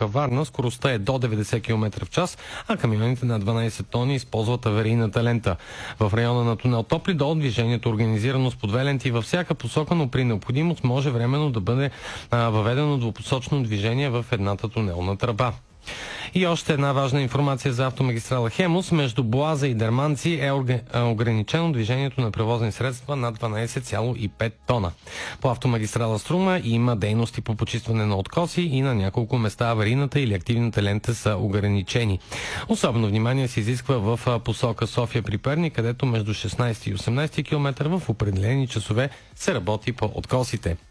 посока Варна скоростта е до 90 км в час, а камионите на 12 тони използват аварийната лента. В района на тунел Топлидол движението е организирано с по две ленти във всяка посока, но при необходимост може временно да бъде въведено двупосочно движение в едната тунелна тръба. И още една важна информация за автомагистрала Хемус. Между Боаза и Дерманци е ограничено движението на превозни средства над 12,5 тона. По автомагистрала Струма има дейности по почистване на откоси и на няколко места аварийната или активната лента са ограничени. Особено внимание се изисква в посока София при Перник, където между 16 и 18 км в определени часове се работи по откосите.